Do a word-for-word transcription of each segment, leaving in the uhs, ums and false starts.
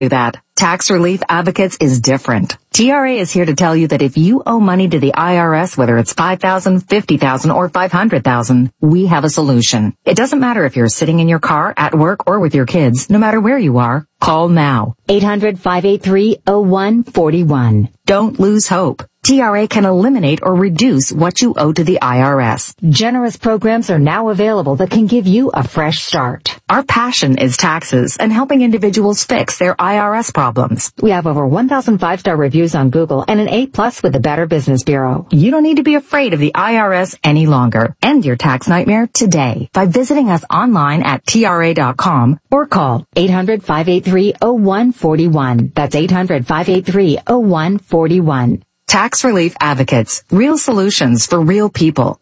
that. Tax Relief Advocates is different. T R A is here to tell you that if you owe money to the I R S, whether it's five thousand dollars, fifty thousand dollars, or five hundred thousand dollars, we have a solution. It doesn't matter if you're sitting in your car, at work, or with your kids. No matter where you are, call now. eight hundred, five eight three, oh one four one. Don't lose hope. T R A can eliminate or reduce what you owe to the I R S. Generous programs are now available that can give you a fresh start. Our passion is taxes and helping individuals fix their I R S problems. We have over one thousand five-star reviews on Google and an A plus with the Better Business Bureau. You don't need to be afraid of the I R S any longer. End your tax nightmare today by visiting us online at T R A dot com or call eight hundred, five eight three, oh one four one. That's eight hundred, five eight three, oh one four one. Tax Relief Advocates. Real solutions for real people.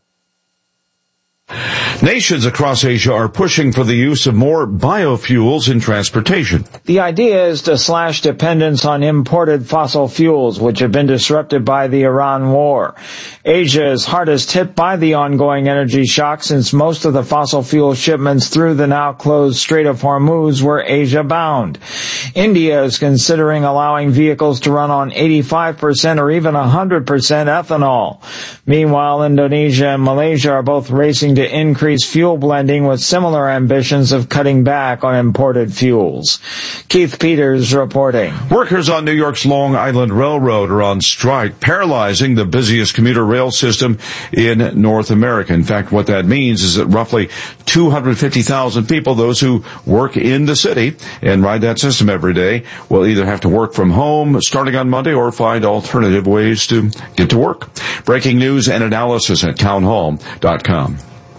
Nations across Asia are pushing for the use of more biofuels in transportation. The idea is to slash dependence on imported fossil fuels, which have been disrupted by the Iran war. Asia is hardest hit by the ongoing energy shock since most of the fossil fuel shipments through the now closed Strait of Hormuz were Asia-bound. India is considering allowing vehicles to run on eighty-five percent or even one hundred percent ethanol. Meanwhile, Indonesia and Malaysia are both racing to increase fuel blending with similar ambitions of cutting back on imported fuels. Keith Peters reporting. Workers on New York's Long Island Railroad are on strike, paralyzing the busiest commuter rail system in North America. In fact, what that means is that roughly two hundred fifty thousand people, those who work in the city and ride that system every day, will either have to work from home starting on Monday or find alternative ways to get to work. Breaking news and analysis at townhall dot com.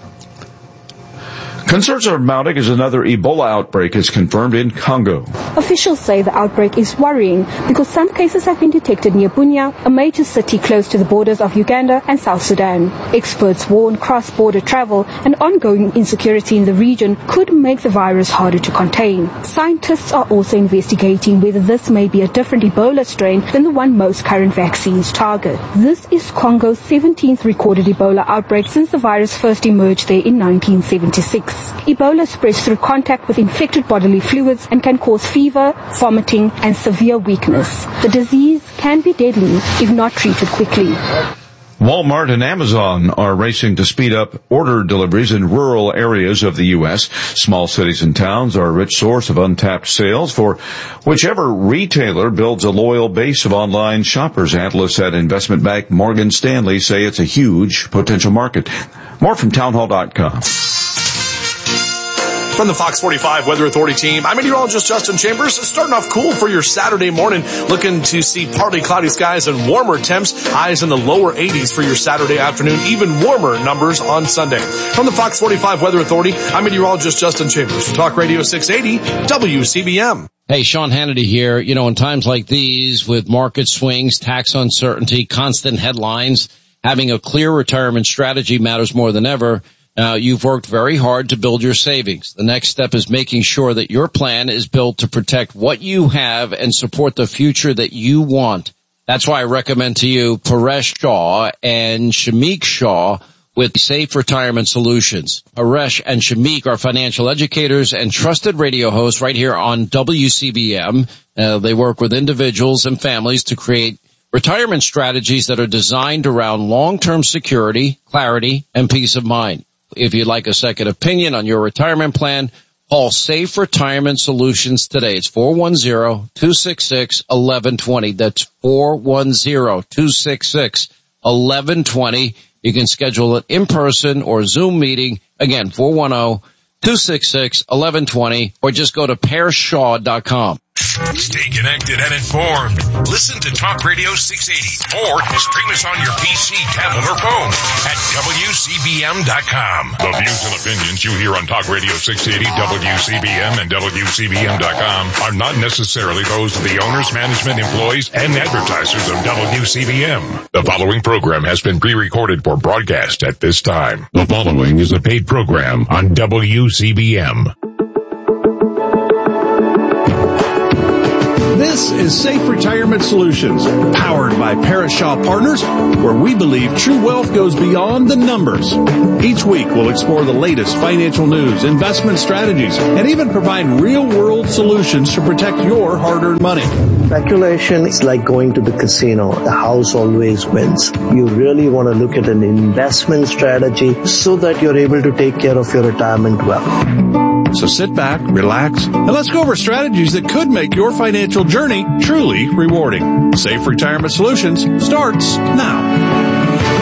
Concerns are mounting as another Ebola outbreak is confirmed in Congo. Officials say the outbreak is worrying because some cases have been detected near Bunia, a major city close to the borders of Uganda and South Sudan. Experts warn cross-border travel and ongoing insecurity in the region could make the virus harder to contain. Scientists are also investigating whether this may be a different Ebola strain than the one most current vaccines target. This is Congo's seventeenth recorded Ebola outbreak since the virus first emerged there in nineteen seventy-six. Ebola spreads through contact with infected bodily fluids and can cause fever, vomiting, and severe weakness. The disease can be deadly if not treated quickly. Walmart and Amazon are racing to speed up order deliveries in rural areas of the U S. Small cities and towns are a rich source of untapped sales for whichever retailer builds a loyal base of online shoppers. Analysts at investment bank Morgan Stanley say it's a huge potential market. More from townhall dot com. From the Fox forty-five Weather Authority team, I'm meteorologist Justin Chambers. Starting off cool for your Saturday morning, looking to see partly cloudy skies and warmer temps. Highs in the lower eighties for your Saturday afternoon, even warmer numbers on Sunday. From the Fox forty-five Weather Authority, I'm meteorologist Justin Chambers for Talk Radio six eighty W C B M. Hey, Sean Hannity here. You know, in times like these, with market swings, tax uncertainty, constant headlines, having a clear retirement strategy matters more than ever. Now, you've worked very hard to build your savings. The next step is making sure that your plan is built to protect what you have and support the future that you want. That's why I recommend to you Paresh Shah and Shamik Shah with Safe Retirement Solutions. Paresh and Shamik are financial educators and trusted radio hosts right here on W C B M. Uh, they work with individuals and families to create retirement strategies that are designed around long-term security, clarity, and peace of mind. If you'd like a second opinion on your retirement plan, call Safe Retirement Solutions today. It's four one zero, two six six, one one two zero. That's four one zero, two six six, one one two zero. You can schedule an in-person or Zoom meeting. Again, four one zero, two six six, one one two zero, or just go to paresh shaw dot com. Stay connected and informed. Listen to Talk Radio six eighty or stream us on your P C, tablet, or phone at W C B M dot com. The views and opinions you hear on Talk Radio six eighty, W C B M, and W C B M dot com are not necessarily those of the owners, management, employees, and advertisers of W C B M. The following program has been pre-recorded for broadcast at this time. The following is a paid program on W C B M. This This is Safe Retirement Solutions, powered by Parashaw Partners, where we believe true wealth goes beyond the numbers. Each week, we'll explore the latest financial news, investment strategies, and even provide real-world solutions to protect your hard-earned money. Speculation is like going to the casino. The house always wins. You really want to look at an investment strategy so that you're able to take care of your retirement well. So sit back, relax, and let's go over strategies that could make your financial journey truly rewarding. Safe Retirement Solutions starts now.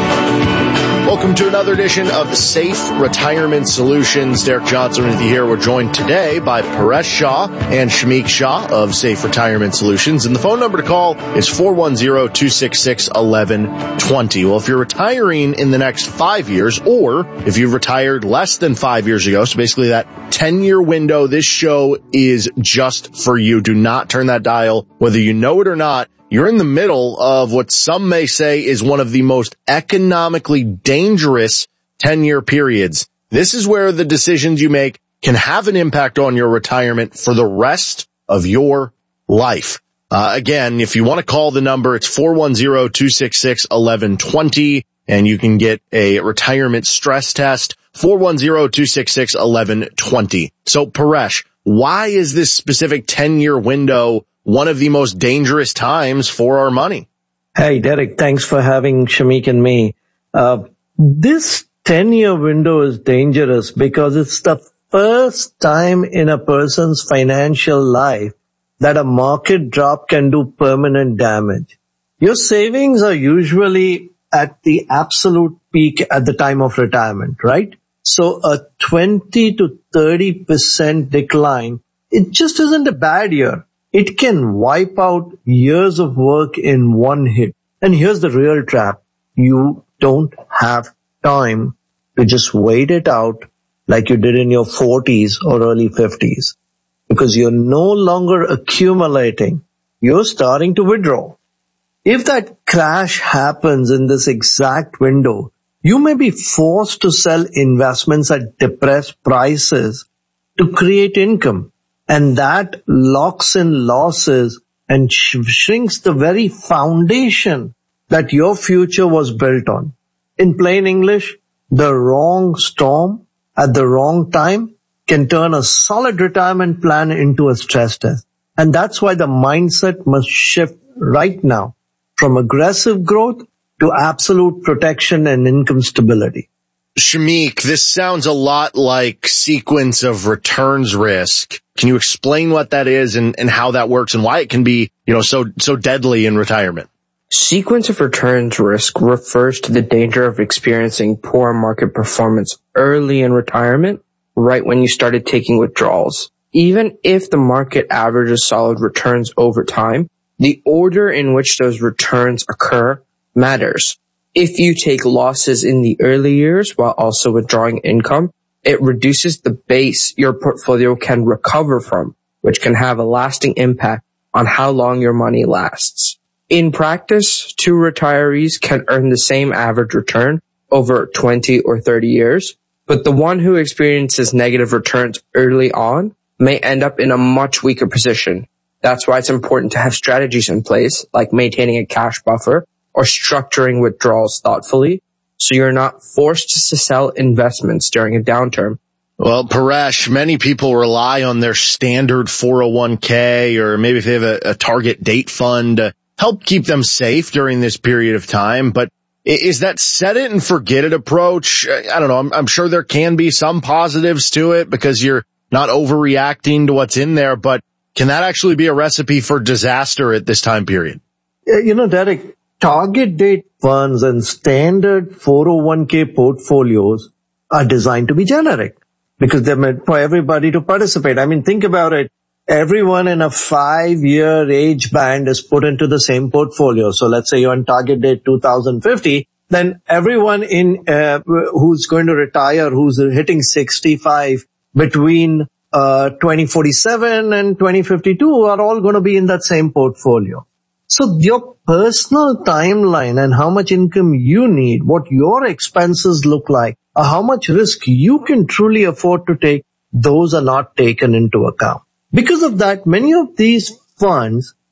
Welcome to another edition of Safe Retirement Solutions. Derek Johnson with you here. We're joined today by Paresh Shah and Shamik Shah of Safe Retirement Solutions. And the phone number to call is four one zero, two six six, one one two zero. Well, if you're retiring in the next five years, or if you've retired less than five years ago, so basically that ten-year window, this show is just for you. Do not turn that dial, whether you know it or not. You're in the middle of what some may say is one of the most economically dangerous ten-year periods. This is where the decisions you make can have an impact on your retirement for the rest of your life. Uh, again, if you want to call the number, it's four one zero, two six six, one one two zero, and you can get a retirement stress test, four one zero, two six six, one one two zero. So, Paresh, why is this specific ten-year window one of the most dangerous times for our money? Hey, Derek, thanks for having Shamik and me. Uh, this ten-year window is dangerous because it's the first time in a person's financial life that a market drop can do permanent damage. Your savings are usually at the absolute peak at the time of retirement, right? So a twenty to thirty percent decline, it just isn't a bad year. It can wipe out years of work in one hit. And here's the real trap. You don't have time to just wait it out like you did in your forties or early fifties, because you're no longer accumulating. You're starting to withdraw. If that crash happens in this exact window, you may be forced to sell investments at depressed prices to create income. And that locks in losses and sh- shrinks the very foundation that your future was built on. In plain English, the wrong storm at the wrong time can turn a solid retirement plan into a stress test. And that's why the mindset must shift right now from aggressive growth to absolute protection and income stability. Shamik, this sounds a lot like sequence of returns risk. Can you explain what that is and, and how that works and why it can be, you know, so, so deadly in retirement? Sequence of returns risk refers to the danger of experiencing poor market performance early in retirement, right when you started taking withdrawals. Even if the market averages solid returns over time, the order in which those returns occur matters. If you take losses in the early years while also withdrawing income, it reduces the base your portfolio can recover from, which can have a lasting impact on how long your money lasts. In practice, two retirees can earn the same average return over twenty or thirty years, but the one who experiences negative returns early on may end up in a much weaker position. That's why it's important to have strategies in place, like maintaining a cash buffer or structuring withdrawals thoughtfully, so you're not forced to sell investments during a downturn. Well, Paresh, many people rely on their standard four oh one k, or maybe if they have a, a target date fund to help keep them safe during this period of time. But is that set it and forget it approach? I don't know. I'm, I'm sure there can be some positives to it because you're not overreacting to what's in there. But can that actually be a recipe for disaster at this time period? You know, Derek, target date funds and standard four oh one k portfolios are designed to be generic because they're meant for everybody to participate. I mean, think about it. Everyone in a five-year age band is put into the same portfolio. So let's say you're on target date two thousand fifty, then everyone in uh, who's going to retire, who's hitting sixty-five between uh twenty forty-seven and twenty fifty-two are all going to be in that same portfolio. So your personal timeline and how much income you need, what your expenses look like, or how much risk you can truly afford to take, those are not taken into account. Because of that, many of these funds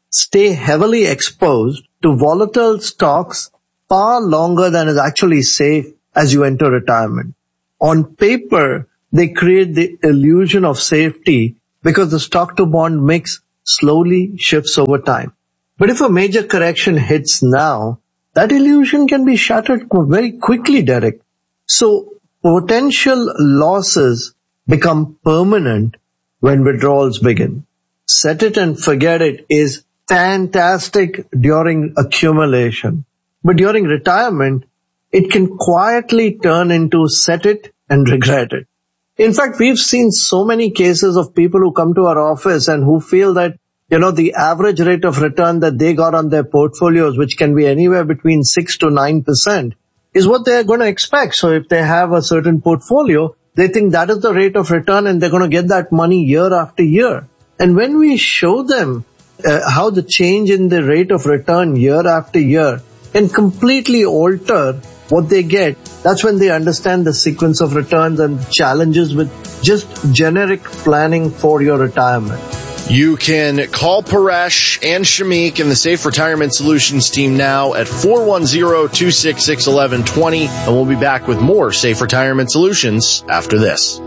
stay heavily exposed to volatile stocks far longer than is actually safe as you enter retirement. On paper, they create the illusion of safety because the stock to bond mix slowly shifts over time. But if a major correction hits now, that illusion can be shattered very quickly, Derek. So potential losses become permanent when withdrawals begin. Set it and forget it is fantastic during accumulation. But during retirement, it can quietly turn into set it and regret it. In fact, we've seen so many cases of people who come to our office and who feel that, you know, the average rate of return that they got on their portfolios, which can be anywhere between six to nine percent, is what they're going to expect. So if they have a certain portfolio, they think that is the rate of return and they're going to get that money year after year. And when we show them uh, how the change in the rate of return year after year can completely alter what they get, that's when they understand the sequence of returns and the challenges with just generic planning for your retirement. You can call Paresh and Shamik and the Safe Retirement Solutions team now at four one zero, two six six, one one two zero, and we'll be back with more Safe Retirement Solutions after this.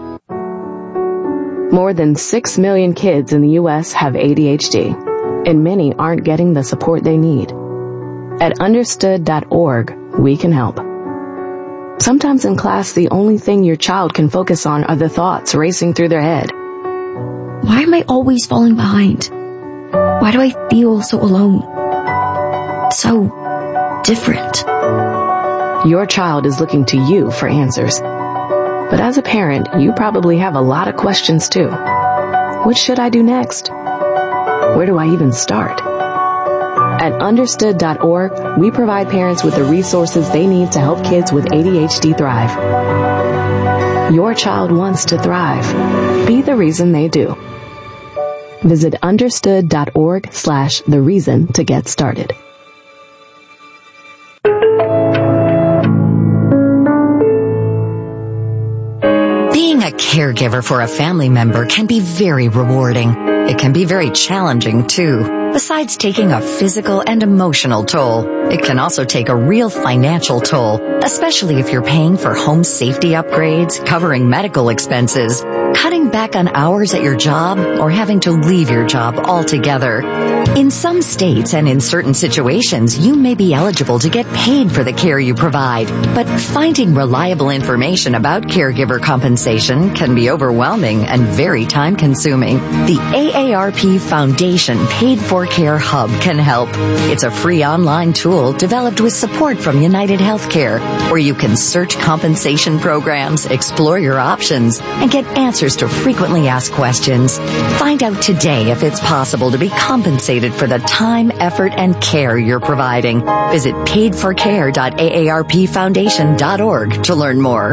More than six million kids in the U S have A D H D, and many aren't getting the support they need. At understood dot org, we can help. Sometimes in class, the only thing your child can focus on are the thoughts racing through their head. Why am I always falling behind? Why do I feel so alone? So different. Your child is looking to you for answers. But as a parent, you probably have a lot of questions too. What should I do next? Where do I even start? At understood dot org, we provide parents with the resources they need to help kids with A D H D thrive. Your child wants to thrive. Be the reason they do. Visit understood dot org slash the reason to get started. Being a caregiver for a family member can be very rewarding. It can be very challenging too. Besides taking a physical and emotional toll, it can also take a real financial toll, especially if you're paying for home safety upgrades, covering medical expenses, cutting back on hours at your job, or having to leave your job altogether. In some states and in certain situations, you may be eligible to get paid for the care you provide, but finding reliable information about caregiver compensation can be overwhelming and very time-consuming. The A A R P Foundation Paid for Care Hub can help. It's a free online tool developed with support from United Healthcare, where you can search compensation programs, explore your options, and get answers to frequently asked questions. Find out today if it's possible to be compensated for the time, effort, and care you're providing. Visit paid for care dot A A R P foundation dot org to learn more.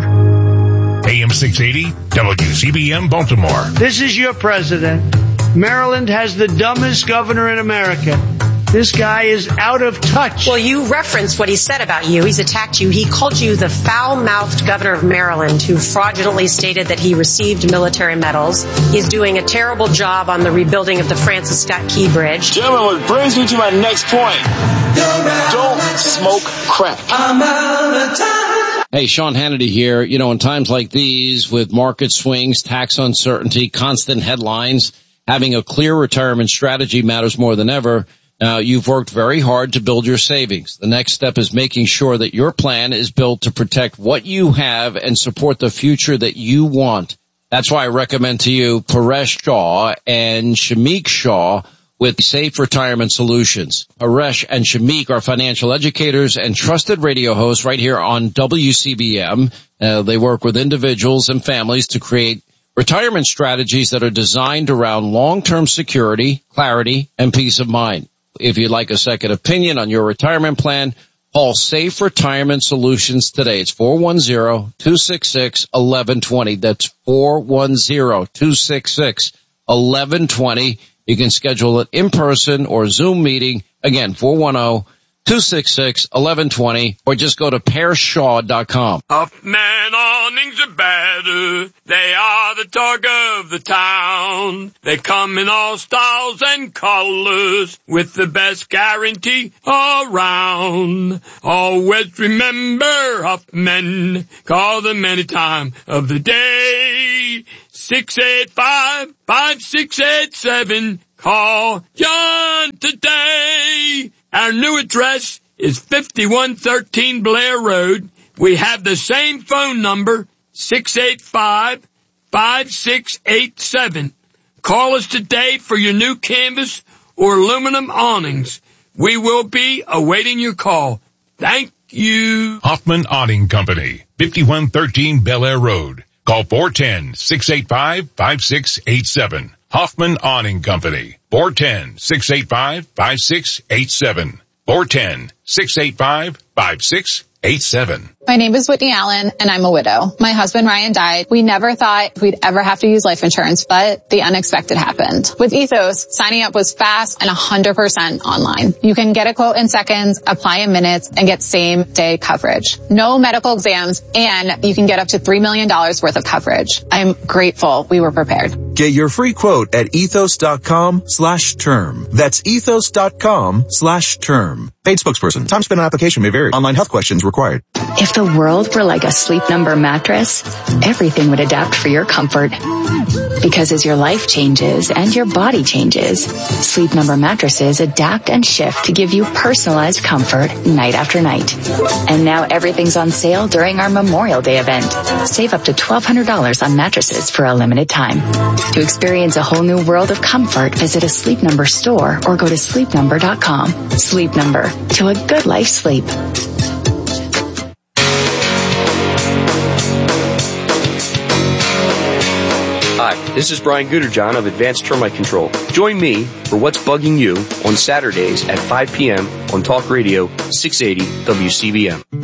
A M six eighty, W C B M Baltimore. This is your president. Maryland has the dumbest governor in America. This guy is out of touch. Well, you referenced what he said about you. He's attacked you. He called you the foul-mouthed governor of Maryland who fraudulently stated that he received military medals. He's doing a terrible job on the rebuilding of the Francis Scott Key Bridge. Gentlemen, what brings me to my next point. Don't smoke crack. I'm out of time. Hey, Sean Hannity here. You know, in times like these, with market swings, tax uncertainty, constant headlines, having a clear retirement strategy matters more than ever. Now, you've worked very hard to build your savings. The next step is making sure that your plan is built to protect what you have and support the future that you want. That's why I recommend to you Paresh Shah and Shamik Shah with Safe Retirement Solutions. Paresh and Shamik are financial educators and trusted radio hosts right here on W C B M. Uh, they work with individuals and families to create retirement strategies that are designed around long-term security, clarity, and peace of mind. If you'd like a second opinion on your retirement plan, call Safe Retirement Solutions today. It's four one zero, two six six, one one two zero. That's four one zero, two six six, one one two zero. You can schedule it in person or Zoom meeting. Again, four one zero, two six six, one one two zero, or just go to paresh shaw dot com. A man on awnings are better. They are the talk of the town. They come in all styles and colors with the best guarantee around. Always remember Huffman. Call them any time of the day. six eight five, five six eight seven. Call John today. Our new address is fifty-one thirteen Blair Road. We have the same phone number, six eight five, five six eight seven. Call us today for your new canvas or aluminum awnings. We will be awaiting your call. Thank you. Hoffman Awning Company, fifty-one thirteen Bel Air Road. Call four one zero, six eight five, five six eight seven. Hoffman Awning Company, four one zero, six eight five, five six eight seven. four one zero, six eight five, five six eight seven. My name is Whitney Allen, and I'm a widow. My husband Ryan died. We never thought we'd ever have to use life insurance, but the unexpected happened. With Ethos, signing up was fast and one hundred percent online. You can get a quote in seconds, apply in minutes, and get same-day coverage. No medical exams, and you can get up to three million dollars worth of coverage. I'm grateful we were prepared. Get your free quote at ethos.com slash term. That's ethos.com slash term. Paid spokesperson. Time spent on application may vary. Online health questions required. If the world were like a Sleep Number mattress, everything would adapt for your comfort. Because as your life changes and your body changes, Sleep Number mattresses adapt and shift to give you personalized comfort night after night. And now everything's on sale during our Memorial Day event. Save up to twelve hundred dollars on mattresses for a limited time. To experience a whole new world of comfort, visit a Sleep Number store or go to sleep number dot com. Sleep Number, to a good life sleep. Hi, this is Brian Gooderjohn of Advanced Termite Control. Join me for What's Bugging You on Saturdays at five p.m. on Talk Radio six eighty W C B M.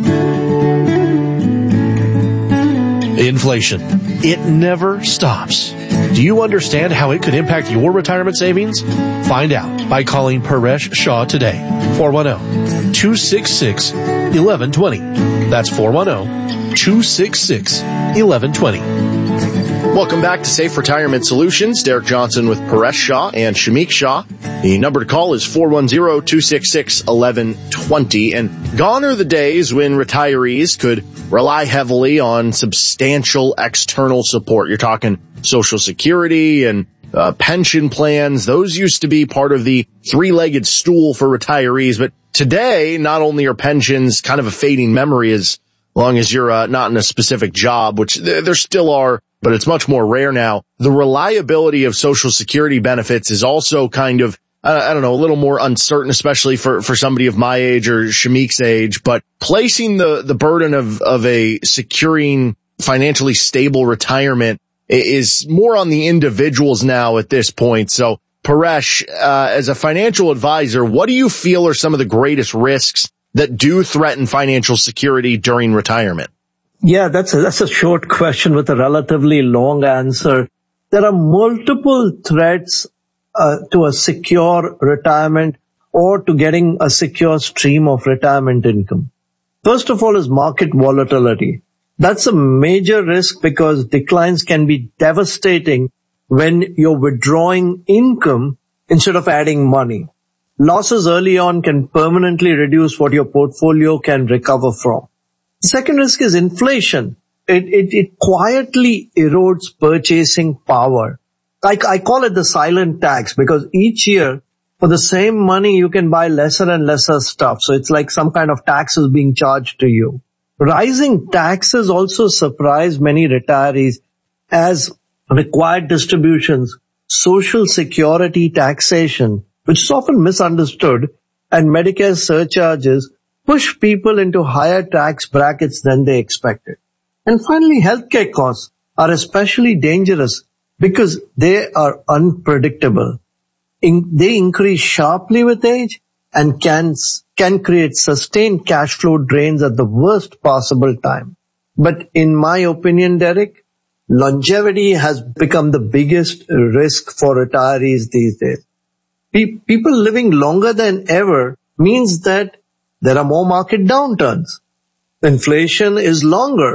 Inflation. It never stops. Do you understand how it could impact your retirement savings? Find out by calling Paresh Shah today. four one zero, two six six, one one two zero. That's four one zero, two six six, one one two zero. Welcome back to Safe Retirement Solutions. Derek Johnson with Paresh Shah and Shamik Shah. The number to call is four one zero, two six six, one one two zero. And gone are the days when retirees could rely heavily on substantial external support. You're talking Social Security and uh, pension plans. Those used to be part of the three-legged stool for retirees. But today, not only are pensions kind of a fading memory as long as you're uh, not in a specific job, which there, there still are, but it's much more rare now. The reliability of Social Security benefits is also kind of, uh, I don't know, a little more uncertain, especially for, for somebody of my age or Shamik's age. But placing the, the burden of, of a securing financially stable retirement is more on the individuals now at this point. So, Paresh, uh, as a financial advisor, what do you feel are some of the greatest risks that do threaten financial security during retirement? Yeah, that's a, that's a short question with a relatively long answer. There are multiple threats uh, to a secure retirement or to getting a secure stream of retirement income. First of all is market volatility. That's a major risk because declines can be devastating when you're withdrawing income instead of adding money. Losses early on can permanently reduce what your portfolio can recover from. The second risk is inflation. It, it, it quietly erodes purchasing power. I, I call it the silent tax because each year for the same money you can buy lesser and lesser stuff. So it's like some kind of taxes being charged to you. Rising taxes also surprise many retirees as required distributions, Social Security taxation, which is often misunderstood, and Medicare surcharges push people into higher tax brackets than they expected. And finally, healthcare costs are especially dangerous because they are unpredictable. In, they increase sharply with age and can can create sustained cash flow drains at the worst possible time. But in my opinion, Derek, longevity has become the biggest risk for retirees these days. Pe- people living longer than ever means that there are more market downturns. Inflation is longer,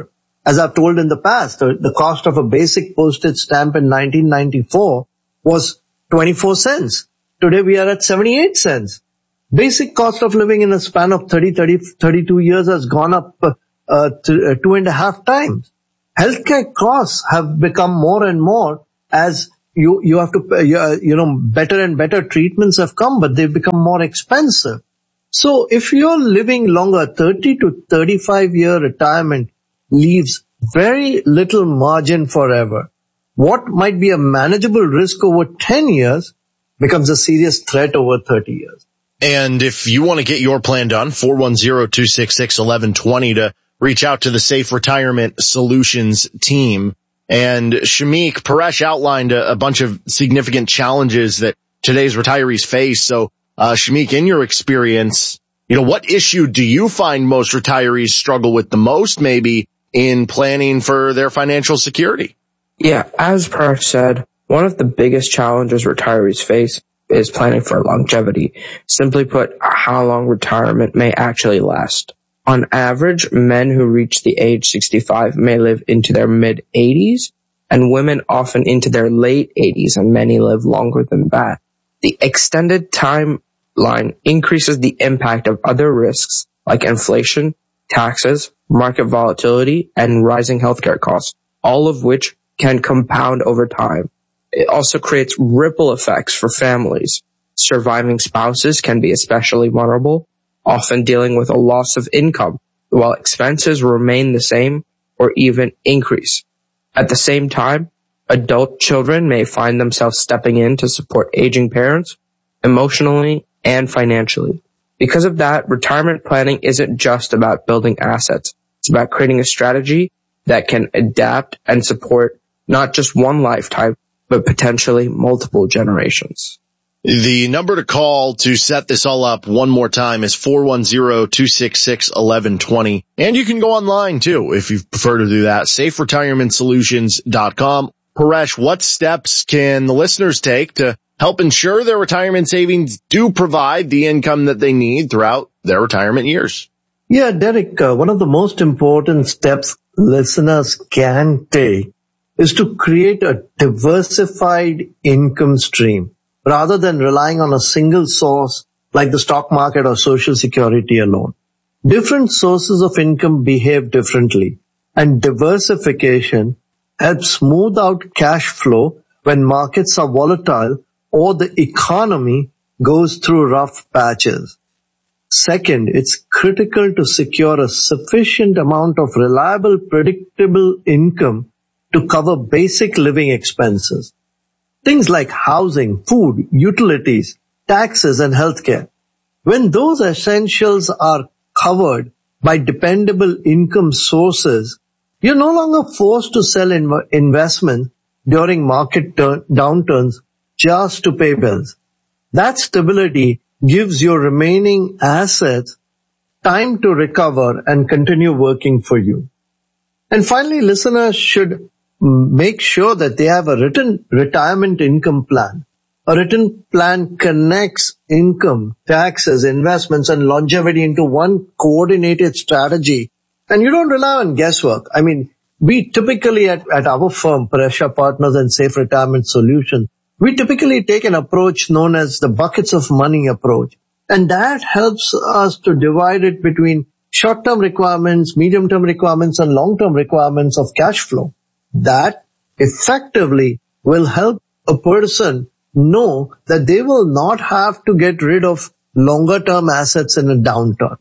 As I've told in the past, the, the cost of a basic postage stamp in nineteen ninety-four was twenty-four cents. Today we are at seventy-eight cents. Basic cost of living in a span of thirty, thirty, thirty-two years has gone up uh, uh, to, uh, two and a half times. Healthcare costs have become more and more as you, you have to, uh, you know, better and better treatments have come, but they've become more expensive. So if you're living longer, thirty to thirty-five year retirement leaves very little margin forever. What might be a manageable risk over ten years becomes a serious threat over thirty years. And if you want to get your plan done, four one zero, two six six, one one two zero to reach out to the Safe Retirement Solutions team. And Shamik, Paresh outlined a, a bunch of significant challenges that today's retirees face. So, uh, Shamik, in your experience, you know, what issue do you find most retirees struggle with the most, maybe, in planning for their financial security? Yeah, as Paresh said, one of the biggest challenges retirees face is planning for longevity. Simply put, how long retirement may actually last. On average, men who reach the age sixty-five may live into their mid-eighties, and women often into their late eighties, and many live longer than that. The extended timeline increases the impact of other risks like inflation, taxes, market volatility, and rising healthcare costs, all of which can compound over time. It also creates ripple effects for families. Surviving spouses can be especially vulnerable, often dealing with a loss of income, while expenses remain the same or even increase. At the same time, adult children may find themselves stepping in to support aging parents emotionally and financially. Because of that, retirement planning isn't just about building assets. It's about creating a strategy that can adapt and support not just one lifetime, but potentially multiple generations. The number to call to set this all up one more time is four one zero, two six six, one one two zero. And you can go online too if you prefer to do that. safe retirement solutions dot com. Paresh, what steps can the listeners take to help ensure their retirement savings do provide the income that they need throughout their retirement years? Yeah, Derek, uh, one of the most important steps listeners can take is to create a diversified income stream rather than relying on a single source like the stock market or Social Security alone. Different sources of income behave differently, and diversification helps smooth out cash flow when markets are volatile or the economy goes through rough patches. Second, it's critical to secure a sufficient amount of reliable, predictable income to cover basic living expenses. Things like housing, food, utilities, taxes, and healthcare. When those essentials are covered by dependable income sources, you're no longer forced to sell inv- investments during market turn- downturns just to pay bills. That stability gives your remaining assets time to recover and continue working for you. And finally, listeners should make sure that they have a written retirement income plan. A written plan connects income, taxes, investments, and longevity into one coordinated strategy. And you don't rely on guesswork. I mean, we typically at, at our firm, Paresh Partners and Safe Retirement Solutions, we typically take an approach known as the buckets of money approach. And that helps us to divide it between short-term requirements, medium-term requirements, and long-term requirements of cash flow. That effectively will help a person know that they will not have to get rid of longer-term assets in a downturn.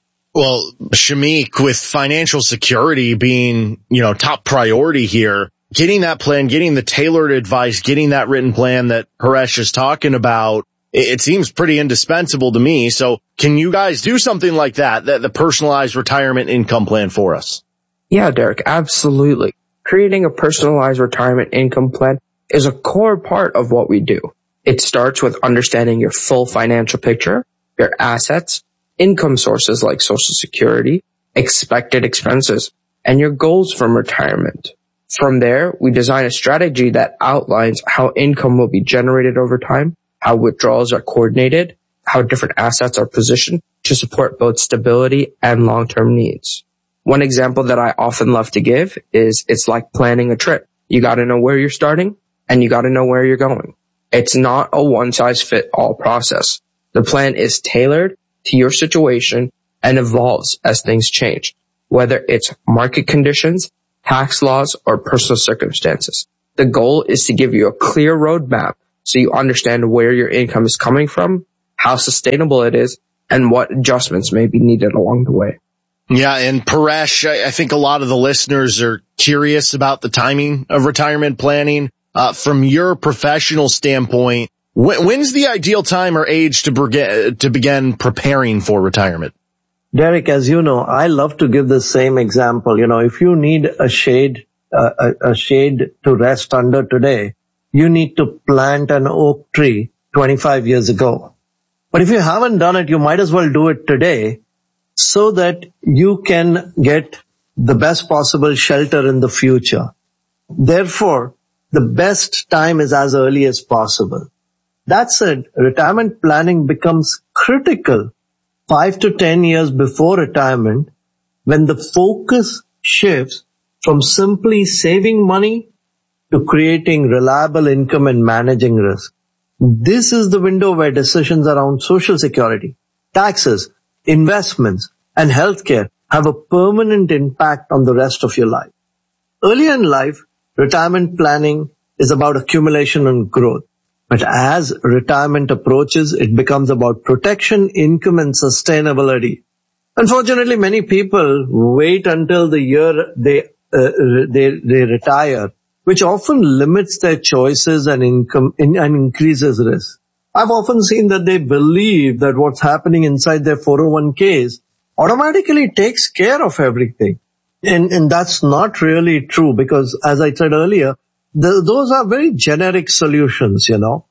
Well, Shamik, with financial security being, you know, top priority here, getting that plan, getting the tailored advice, getting that written plan that Paresh is talking about, it seems pretty indispensable to me. So can you guys do something like that, that the personalized retirement income plan for us? Yeah, Derek, absolutely. Creating a personalized retirement income plan is a core part of what we do. It starts with understanding your full financial picture, your assets, income sources like Social Security, expected expenses, and your goals from retirement. From there, we design a strategy that outlines how income will be generated over time, how withdrawals are coordinated, how different assets are positioned to support both stability and long-term needs. One example that I often love to give is it's like planning a trip. You got to know where you're starting and you got to know where you're going. It's not a one-size-fit-all process. The plan is tailored to your situation and evolves as things change, whether it's market conditions, tax laws, or personal circumstances. The goal is to give you a clear roadmap so you understand where your income is coming from, how sustainable it is, and what adjustments may be needed along the way. Yeah, and Paresh, I think a lot of the listeners are curious about the timing of retirement planning. Uh, from your professional standpoint, wh- when's the ideal time or age to, be- to begin preparing for retirement? Derek, as you know, I love to give the same example. You know, if you need a shade, uh, a, a shade to rest under today, you need to plant an oak tree twenty-five years ago. But if you haven't done it, you might as well do it today so that you can get the best possible shelter in the future. Therefore, the best time is as early as possible. That said, retirement planning becomes critical five to ten years before retirement when the focus shifts from simply saving money to creating reliable income and managing risk. This is the window where decisions around Social Security, taxes, investments, and healthcare have a permanent impact on the rest of your life. Earlier in life, retirement planning is about accumulation and growth. But as retirement approaches, it becomes about protection, income, and sustainability. Unfortunately, many people wait until the year they, uh, they, they retire, which often limits their choices and income and increases risk. I've often seen that they believe that what's happening inside their four oh one k's automatically takes care of everything. And, and that's not really true because, as I said earlier, the, those are very generic solutions, you know.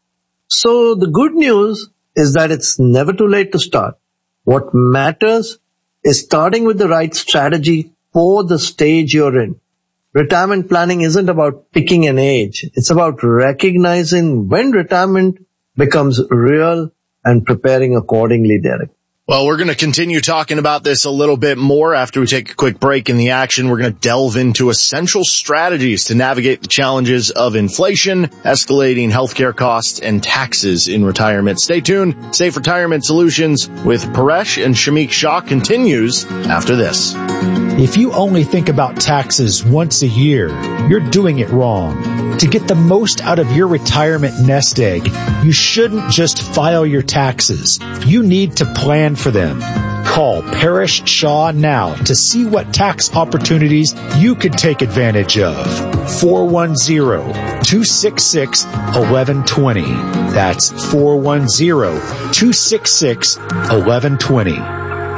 So the good news is that it's never too late to start. What matters is starting with the right strategy for the stage you're in. Retirement planning isn't about picking an age. It's about recognizing when retirement becomes real and preparing accordingly, Derek. Well, we're going to continue talking about this a little bit more after we take a quick break in the action. We're going to delve into essential strategies to navigate the challenges of inflation, escalating healthcare costs, and taxes in retirement. Stay tuned. Safe Retirement Solutions with Paresh and Shamik Shah continues after this. If you only think about taxes once a year, you're doing it wrong. To get the most out of your retirement nest egg, you shouldn't just file your taxes. You need to plan for them. Call Paresh Shah now to see what tax opportunities you could take advantage of. four one zero, two six six, one one two zero. That's four one zero, two six six, one one two zero.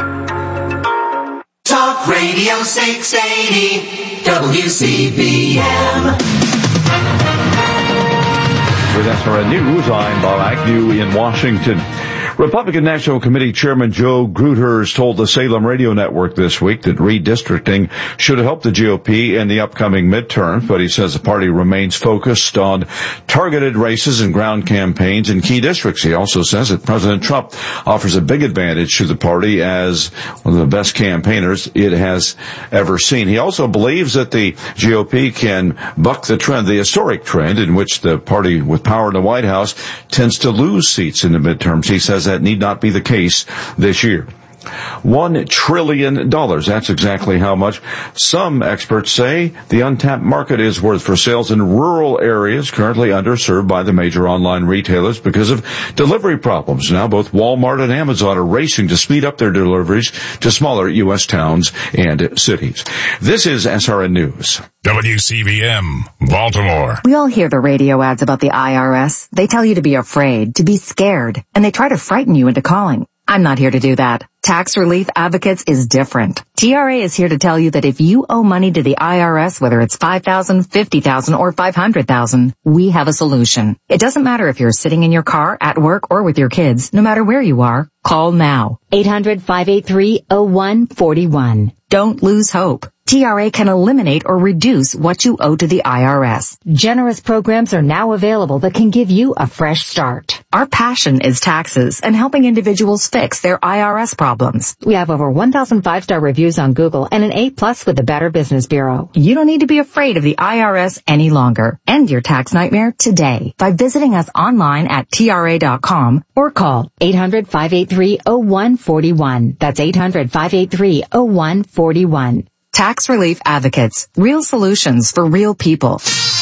Talk Radio six eighty, W C B M. With S R N News, I'm Bob Agnew in Washington. Republican National Committee Chairman Joe Gruters told the Salem Radio Network this week that redistricting should help the G O P in the upcoming midterms, but he says the party remains focused on targeted races and ground campaigns in key districts. He also says that President Trump offers a big advantage to the party as one of the best campaigners it has ever seen. He also believes that the G O P can buck the trend, the historic trend in which the party with power in the White House tends to lose seats in the midterms. He says that need not be the case this year. One trillion dollars. That's exactly how much. Some experts say the untapped market is worth for sales in rural areas currently underserved by the major online retailers because of delivery problems. Now both Walmart and Amazon are racing to speed up their deliveries to smaller U S towns and cities. This is S R N News. W C B M, Baltimore. We all hear the radio ads about the I R S. They tell you to be afraid, to be scared, and they try to frighten you into calling. I'm not here to do that. Tax Relief Advocates is different. T R A is here to tell you that if you owe money to the I R S, whether it's five thousand dollars, fifty thousand dollars, or five hundred thousand dollars, we have a solution. It doesn't matter if you're sitting in your car, at work, or with your kids. No matter where you are, call now. eight hundred, five eight three, oh one four one. Don't lose hope. T R A can eliminate or reduce what you owe to the I R S. Generous programs are now available that can give you a fresh start. Our passion is taxes and helping individuals fix their I R S problems. We have over one thousand five-star reviews on Google and an A plus with the Better Business Bureau. You don't need to be afraid of the I R S any longer. End your tax nightmare today by visiting us online at T R A dot com or call eight hundred, five eight three, oh one four one. That's eight hundred, five eight three, oh one four one. Tax Relief Advocates. Real solutions for real people.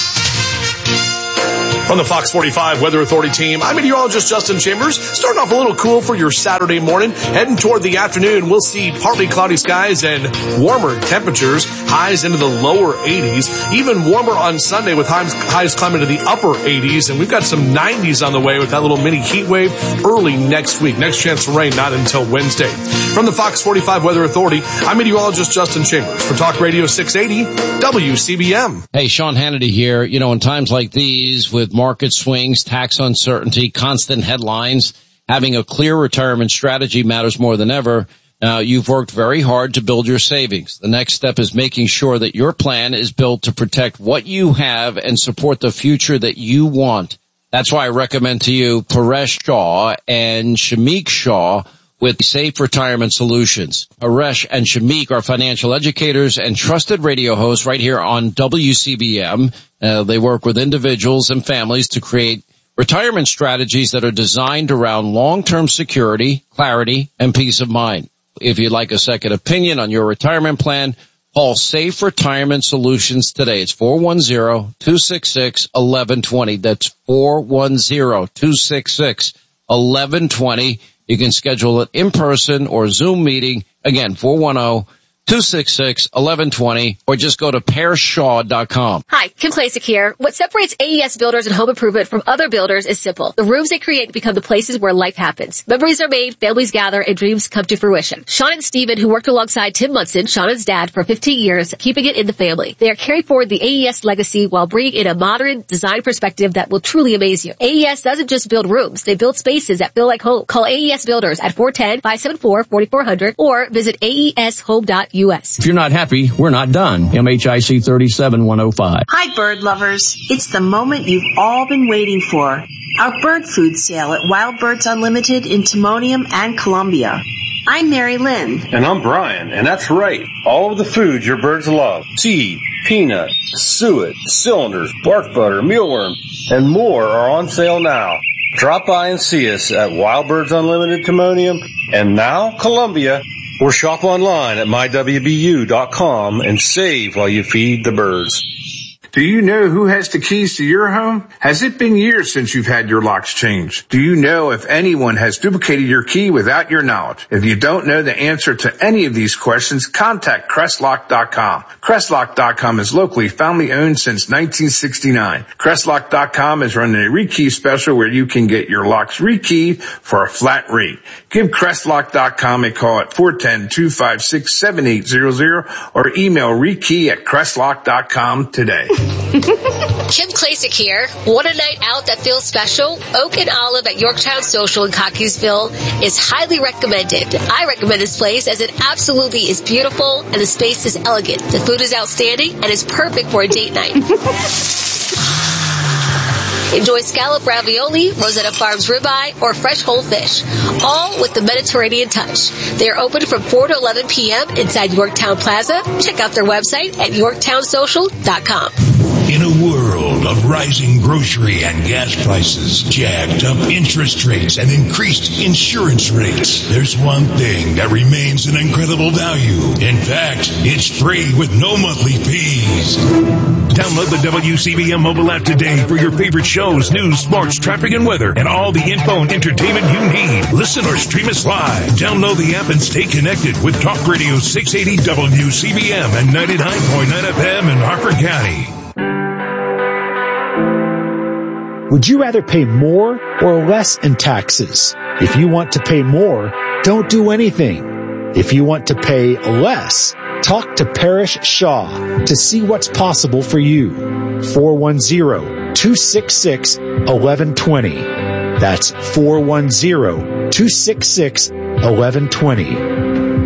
From the Fox forty-five Weather Authority team, I'm meteorologist Justin Chambers. Starting off a little cool for your Saturday morning. Heading toward the afternoon, we'll see partly cloudy skies and warmer temperatures. Highs into the lower eighties. Even warmer on Sunday with highs, highs climbing to the upper eighties. And we've got some nineties on the way with that little mini heat wave early next week. Next chance for rain not until Wednesday. From the Fox forty-five Weather Authority, I'm meteorologist Justin Chambers for Talk Radio six eighty W C B M. Hey, Sean Hannity here. You know, in times like these with market swings, tax uncertainty, constant headlines, having a clear retirement strategy matters more than ever. Now, you've worked very hard to build your savings. The next step is making sure that your plan is built to protect what you have and support the future that you want. That's why I recommend to you Paresh Shah and Shamik Shah with Safe Retirement Solutions. Paresh and Shamik are financial educators and trusted radio hosts right here on W C B M. Uh, they work with individuals and families to create retirement strategies that are designed around long-term security, clarity, and peace of mind. If you'd like a second opinion on your retirement plan, call Safe Retirement Solutions today. It's four one zero, two six six, one one two zero. That's four one zero, two six six, one one two zero. You can schedule it in person or Zoom meeting. Again, four one zero, two six six, one one two zero, or just go to paresh shaw dot com. Hi, Kim Klasick here. What separates A E S Builders and Home Improvement from other builders is simple. The rooms they create become the places where life happens. Memories are made, families gather, and dreams come to fruition. Sean and Steven, who worked alongside Tim Munson, Shannon's dad, for fifteen years, keeping it in the family. They are carrying forward the A E S legacy while bringing in a modern design perspective that will truly amaze you. A E S doesn't just build rooms, they build spaces that feel like home. Call A E S Builders at four one zero, five seven four, four four zero zero or visit A E S home dot U S. If you're not happy, we're not done. M H I C thirty-seven one oh five. Hi, bird lovers. It's the moment you've all been waiting for. Our bird food sale at Wild Birds Unlimited in Timonium and Columbia. I'm Mary Lynn. And I'm Brian, and that's right. All of the foods your birds love. Seed, peanut, suet, cylinders, bark butter, mealworm, and more are on sale now. Drop by and see us at Wild Birds Unlimited Timonium and now Columbia, or shop online at my w b u dot com and save while you feed the birds. Do you know who has the keys to your home? Has it been years since you've had your locks changed? Do you know if anyone has duplicated your key without your knowledge? If you don't know the answer to any of these questions, contact Crestlock dot com. Crestlock dot com is locally family owned since nineteen sixty-nine. Crestlock dot com is running a rekey special where you can get your locks rekeyed for a flat rate. Give Crestlock dot com a call at four one zero, two five six, seven eight zero zero or email rekey at Crestlock dot com today. Kim Klasick here. Want a night out that feels special? Oak and Olive at Yorktown Social in Cockeysville is highly recommended. I recommend this place as it absolutely is beautiful and the space is elegant. The food is outstanding and is perfect for a date night. Enjoy scallop ravioli, Rosetta Farms ribeye, or fresh whole fish, all with the Mediterranean touch. They are open from four to eleven p.m. inside Yorktown Plaza. Check out their website at yorktown social dot com. In a world of rising grocery and gas prices, jacked up interest rates, and increased insurance rates, there's one thing that remains an incredible value. In fact, it's free with no monthly fees. Download the W C B M mobile app today for your favorite shows, news, sports, traffic, and weather, and all the info and entertainment you need. Listen or stream us live. Download the app and stay connected with Talk Radio six eighty W C B M and ninety-nine point nine F M in Harford County. Would you rather pay more or less in taxes? If you want to pay more, don't do anything. If you want to pay less, talk to Paresh Shah to see what's possible for you. four one zero, two six six, one one two zero. That's four one zero, two six six, one one two zero.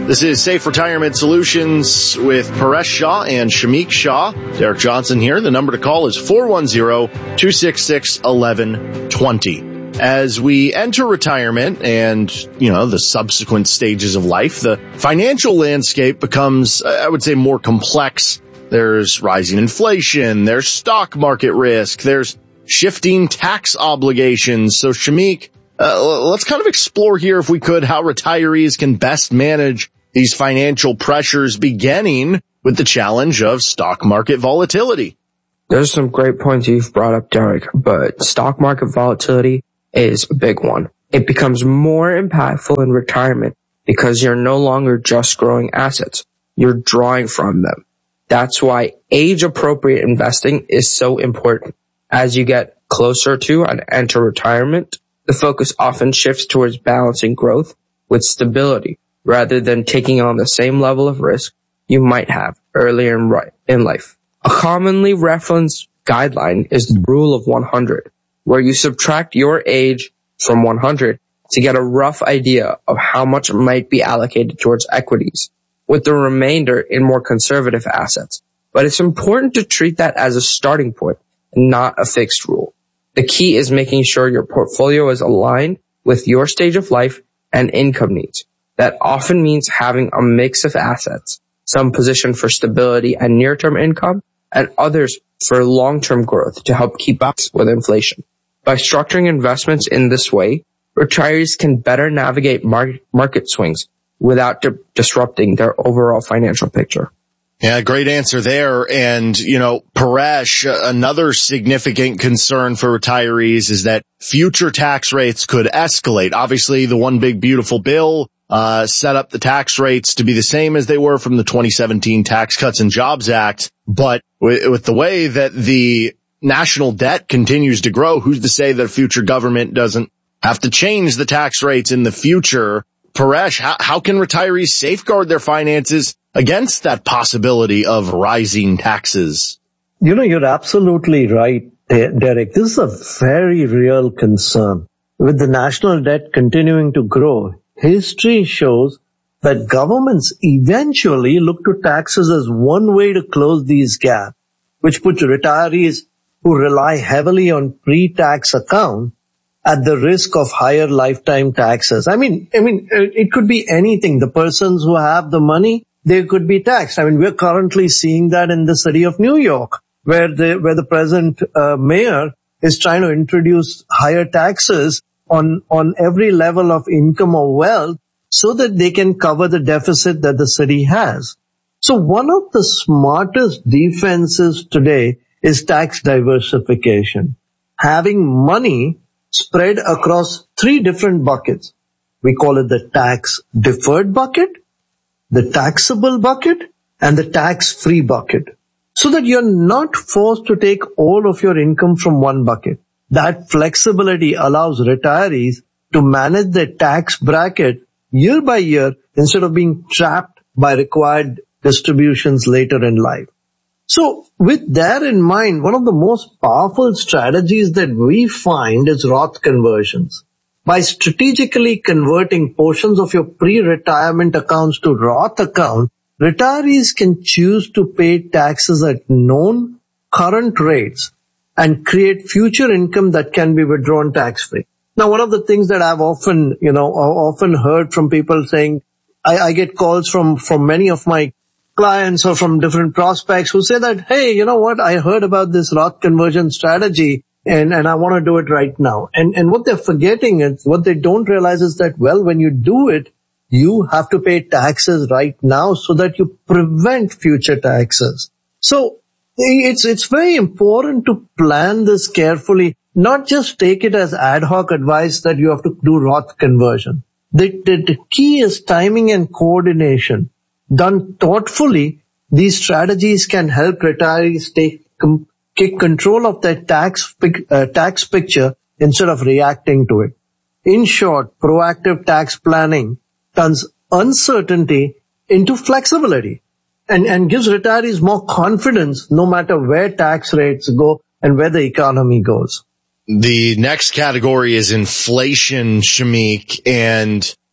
This is Safe Retirement Solutions with Paresh Shah and Shamik Shah. Derek Johnson here. The number to call is four one zero, two six six, one one two zero. As we enter retirement and, you know, the subsequent stages of life, the financial landscape becomes, I would say, more complex. There's rising inflation, there's stock market risk, there's shifting tax obligations. So, Shamik, uh, let's kind of explore here, if we could, how retirees can best manage these financial pressures, beginning with the challenge of stock market volatility. There's some great points you've brought up, Derek, but stock market volatility is a big one. It becomes more impactful in retirement because you're no longer just growing assets. You're drawing from them. That's why age-appropriate investing is so important. As you get closer to and enter retirement, the focus often shifts towards balancing growth with stability, rather than taking on the same level of risk you might have earlier in, in life. A commonly referenced guideline is the rule of one hundred, where you subtract your age from one hundred to get a rough idea of how much might be allocated towards equities, with the remainder in more conservative assets. But it's important to treat that as a starting point and not a fixed rule. The key is making sure your portfolio is aligned with your stage of life and income needs. That often means having a mix of assets, some positioned for stability and near-term income, and others for long-term growth to help keep up with inflation. By structuring investments in this way, retirees can better navigate mar- market swings without di- disrupting their overall financial picture. Yeah, great answer there. And, you know, Paresh, another significant concern for retirees is that future tax rates could escalate. Obviously, the One Big Beautiful Bill uh set up the tax rates to be the same as they were from the twenty seventeen Tax Cuts and Jobs Act. But with, with the way that the national debt continues to grow, who's to say that a future government doesn't have to change the tax rates in the future? Paresh, how, how can retirees safeguard their finances against that possibility of rising taxes? You know, you're absolutely right, Derek. This is a very real concern. With the national debt continuing to grow, history shows that governments eventually look to taxes as one way to close these gaps, which puts retirees who rely heavily on pre-tax account at the risk of higher lifetime taxes. I mean, I mean, it could be anything. The persons who have the money, they could be taxed. I mean, we're currently seeing that in the city of New York, where the, where the present uh, mayor is trying to introduce higher taxes on, on every level of income or wealth so that they can cover the deficit that the city has. So one of the smartest defenses today is tax diversification. Having money spread across three different buckets. We call it the tax deferred bucket, the taxable bucket, and the tax-free bucket, so that you're not forced to take all of your income from one bucket. That flexibility allows retirees to manage their tax bracket year by year instead of being trapped by required distributions later in life. So with that in mind, one of the most powerful strategies that we find is Roth conversions. By strategically converting portions of your pre-retirement accounts to Roth accounts, retirees can choose to pay taxes at known current rates and create future income that can be withdrawn tax-free. Now, one of the things that I've often, you know, often heard from people saying, I, I get calls from, from many of my clients or from different prospects who say that, hey, you know what, I heard about this Roth conversion strategy and, and I want to do it right now. And, and what they're forgetting is, what they don't realize is that, well, when you do it, you have to pay taxes right now so that you prevent future taxes. So it's, it's very important to plan this carefully, not just take it as ad hoc advice that you have to do Roth conversion. The, the, the key is timing and coordination. Done thoughtfully, these strategies can help retirees take, com- take control of their tax, uh, tax picture instead of reacting to it. In short, proactive tax planning turns uncertainty into flexibility and, and gives retirees more confidence no matter where tax rates go and where the economy goes. The next category is inflation, Shamik, and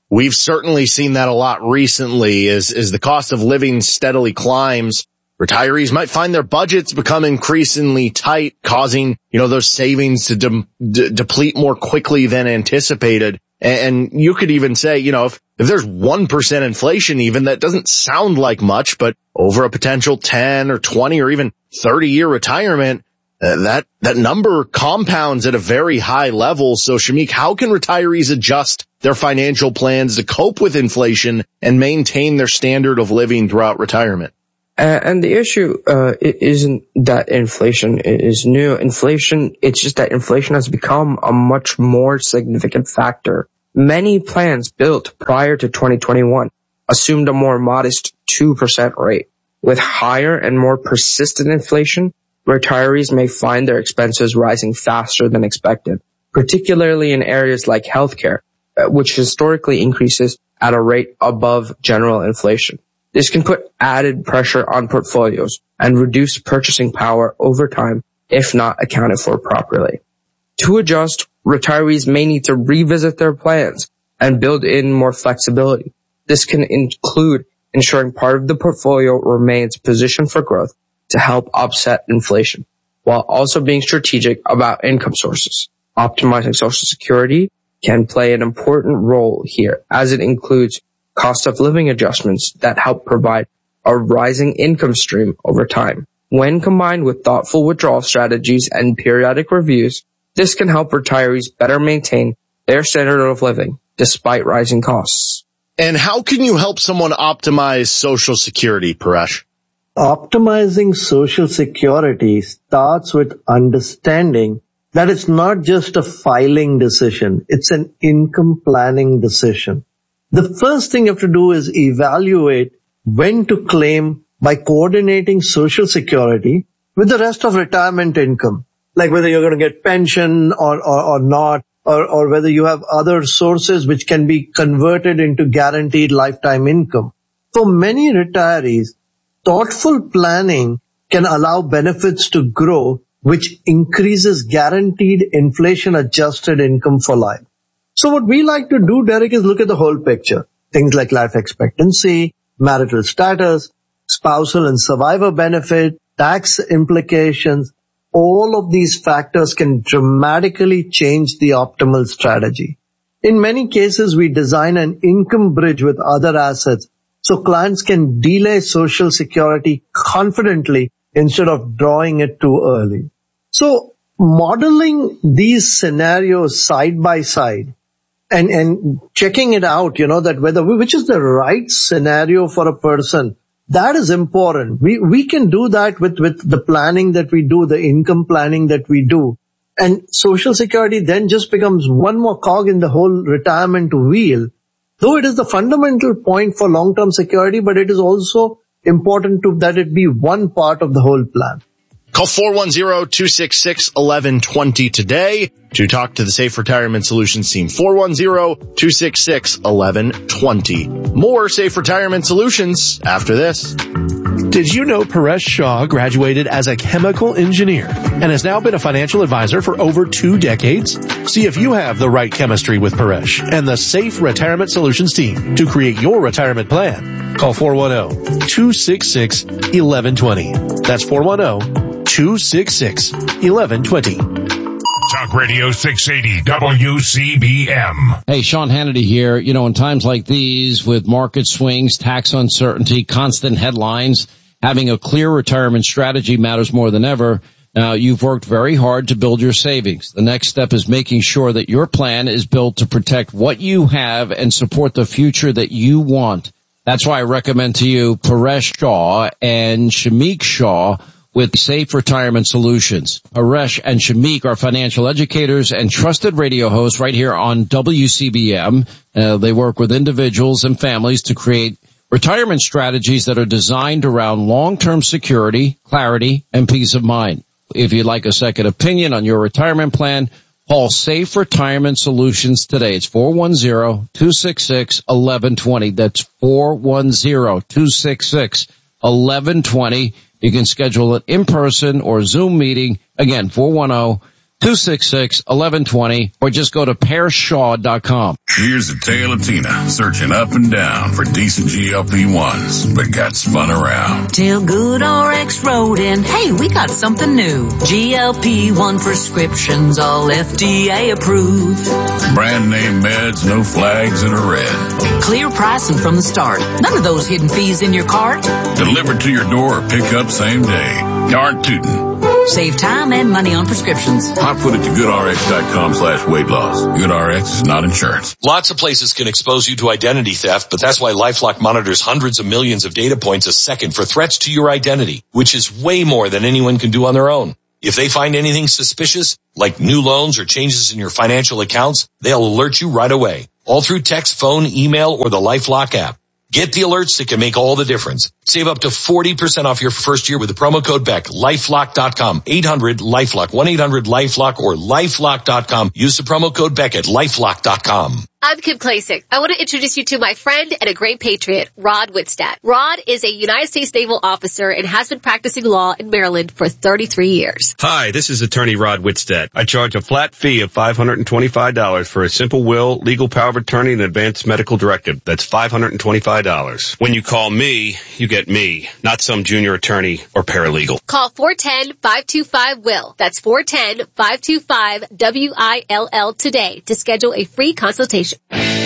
we've certainly seen that a lot recently as, as the cost of living steadily climbs. Retirees might find their budgets become increasingly tight, causing, you know, those savings to de- de- deplete more quickly than anticipated. And, and you could even say, you know, if, if there's one percent inflation even, that doesn't sound like much, but over a potential ten or twenty or even thirty year retirement, uh, that, that number compounds at a very high level. So Shamik, how can retirees adjust their financial plans to cope with inflation and maintain their standard of living throughout retirement? Uh, and the issue uh isn't that inflation is new. Inflation, it's just that inflation has become a much more significant factor. Many plans built prior to twenty twenty-one assumed a more modest two percent rate. With higher and more persistent inflation, retirees may find their expenses rising faster than expected, particularly in areas like healthcare, which historically increases at a rate above general inflation. This can put added pressure on portfolios and reduce purchasing power over time if not accounted for properly. To adjust, retirees may need to revisit their plans and build in more flexibility. This can include ensuring part of the portfolio remains positioned for growth to help offset inflation, while also being strategic about income sources. Optimizing Social Security can play an important role here, as it includes cost of living adjustments that help provide a rising income stream over time. When combined with thoughtful withdrawal strategies and periodic reviews, this can help retirees better maintain their standard of living despite rising costs. And how can you help someone optimize Social Security, Paresh? Optimizing Social Security starts with understanding that it's not just a filing decision, it's an income planning decision. The first thing you have to do is evaluate when to claim by coordinating Social Security with the rest of retirement income, like whether you're going to get pension or, or, or not, or, or whether you have other sources which can be converted into guaranteed lifetime income. For many retirees, thoughtful planning can allow benefits to grow, which increases guaranteed inflation-adjusted income for life. So what we like to do, Derek, is look at the whole picture. Things like life expectancy, marital status, spousal and survivor benefit, tax implications. All of these factors can dramatically change the optimal strategy. In many cases, we design an income bridge with other assets so clients can delay Social Security confidently instead of drawing it too early. So modeling these scenarios side by side and, and checking it out, you know, that whether, which is the right scenario for a person, that is important. We, we can do that with, with the planning that we do, the income planning that we do. And Social Security then just becomes one more cog in the whole retirement wheel. Though it is the fundamental point for long-term security, but it is also important to that it be one part of the whole plan. Call four one zero, two six six, one one two zero today to talk to the Safe Retirement Solutions team. four one zero, two six six, one one two zero. More Safe Retirement Solutions after this. Did you know Paresh Shah graduated as a chemical engineer and has now been a financial advisor for over two decades? See if you have the right chemistry with Paresh and the Safe Retirement Solutions team to create your retirement plan. Call four one zero, two six six, one one two zero. That's four one zero, two six six, one one two zero. Talk Radio six eighty W C B M. Hey, Sean Hannity here. You know, in times like these with market swings, tax uncertainty, constant headlines, having a clear retirement strategy matters more than ever. Now, you've worked very hard to build your savings. The next step is making sure that your plan is built to protect what you have and support the future that you want. That's why I recommend to you Paresh Shah and Shamik Shah with Safe Retirement Solutions. Paresh and Shamik are financial educators and trusted radio hosts right here on W C B M. Uh, they work with individuals and families to create retirement strategies that are designed around long-term security, clarity, and peace of mind. If you'd like a second opinion on your retirement plan, call Safe Retirement Solutions today. It's four one zero, two six six, one one two zero. That's four one zero, two six six, one one two zero. You can schedule an in-person or Zoom meeting. Again, four one zero, two six six, eleven twenty, or just go to pear shaw dot com. Here's the tale of Tina, searching up and down for decent G L P ones, but got spun around. Till GoodRx wrote in, hey, we got something new. G L P one prescriptions, all F D A approved. Brand name meds, no flags that are red. Clear pricing from the start. None of those hidden fees in your cart. Delivered to your door or pick up same day. Darn tootin'. Save time and money on prescriptions. I put it to goodrx.com slash weight loss. GoodRx is not insurance. Lots of places can expose you to identity theft, but that's why LifeLock monitors hundreds of millions of data points a second for threats to your identity, which is way more than anyone can do on their own. If they find anything suspicious, like new loans or changes in your financial accounts, they'll alert you right away. All through text, phone, email, or the LifeLock app. Get the alerts that can make all the difference. Save up to forty percent off your first year with the promo code Beck. lifelock dot com. eight hundred LifeLock. one eight hundred LifeLock or lifelock dot com. Use the promo code Beck at lifelock dot com. I'm Kim Klasick. I want to introduce you to my friend and a great patriot, Rod Whitstadt. Rod is a United States Naval officer and has been practicing law in Maryland for thirty-three years. Hi, this is attorney Rod Whitstadt. I charge a flat fee of five hundred twenty-five dollars for a simple will, legal power of attorney, and advanced medical directive. That's five hundred twenty-five dollars. When you call me, you get me, not some junior attorney or paralegal. Call four one zero, five two five, W I L L. That's four one zero, five two five, W I L L today to schedule a free consultation.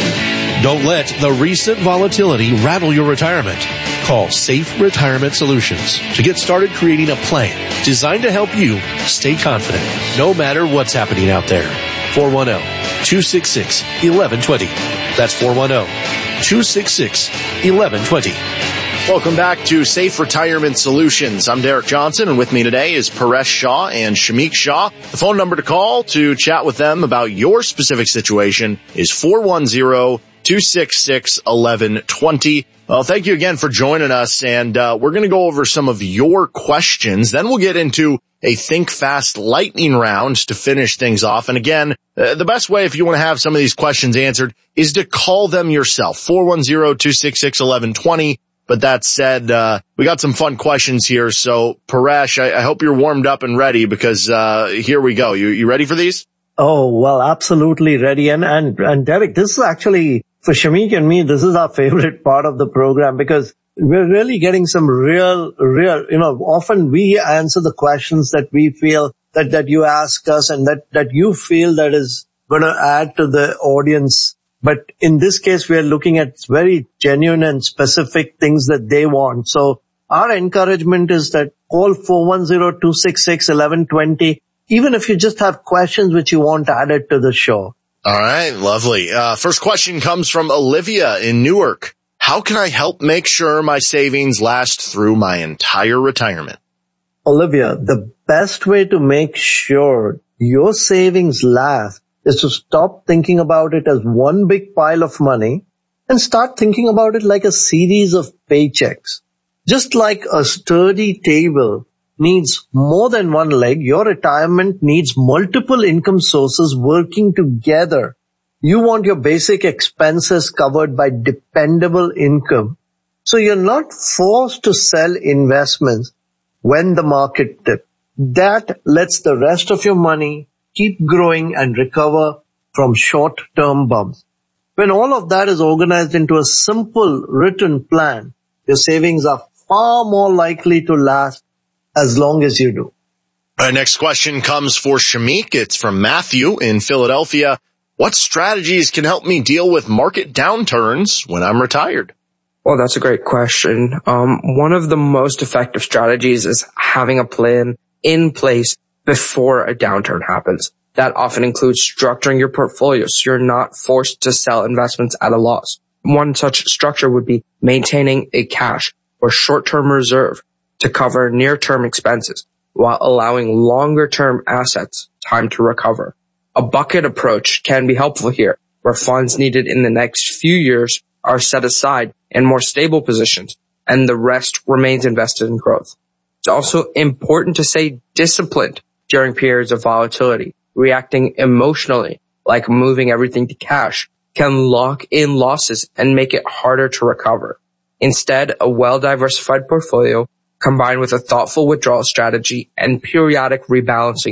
Don't let the recent volatility rattle your retirement. Call Safe Retirement Solutions to get started creating a plan designed to help you stay confident no matter what's happening out there. four one zero, two six six, one one two zero. That's four one zero, two six six, one one two zero. Welcome back to Safe Retirement Solutions. I'm Derek Johnson, and with me today is Paresh Shah and Shamik Shah. The phone number to call to chat with them about your specific situation is four one zero, two six six, one one two zero. Well, thank you again for joining us, and uh, we're going to go over some of your questions. Then we'll get into a Think Fast lightning round to finish things off. And again, uh, the best way if you want to have some of these questions answered is to call them yourself, four one zero, two six six, one one two zero. But that said, uh, we got some fun questions here. So, Paresh, I, I hope you're warmed up and ready because, uh, here we go. You, you ready for these? Oh, well, absolutely ready. And, and, and Derek, this is actually, for Shamik and me, this is our favorite part of the program because we're really getting some real, real, you know, often we answer the questions that we feel that, that you ask us and that, that you feel that is going to add to the audience. But in this case, we are looking at very genuine and specific things that they want. So our encouragement is that call four one zero, two six six, one one two zero, even if you just have questions which you want added to the show. All right, lovely. Uh, first question comes from Olivia in Newark. How can I help make sure my savings last through my entire retirement? Olivia, the best way to make sure your savings last is to stop thinking about it as one big pile of money and start thinking about it like a series of paychecks. Just like a sturdy table needs more than one leg, your retirement needs multiple income sources working together. You want your basic expenses covered by dependable income. So you're not forced to sell investments when the market dips. That lets the rest of your money keep growing and recover from short-term bumps. When all of that is organized into a simple written plan, your savings are far more likely to last as long as you do. Our next question comes for Shamik. It's from Matthew in Philadelphia. What strategies can help me deal with market downturns when I'm retired? Well, that's a great question. Um, one of the most effective strategies is having a plan in place before a downturn happens. That often includes structuring your portfolio so you're not forced to sell investments at a loss. One such structure would be maintaining a cash or short-term reserve to cover near-term expenses while allowing longer-term assets time to recover. A bucket approach can be helpful here, where funds needed in the next few years are set aside in more stable positions and the rest remains invested in growth. It's also important to stay disciplined during periods of volatility. Reacting emotionally, like moving everything to cash, can lock in losses and make it harder to recover. Instead, a well-diversified portfolio combined with a thoughtful withdrawal strategy and periodic rebalancing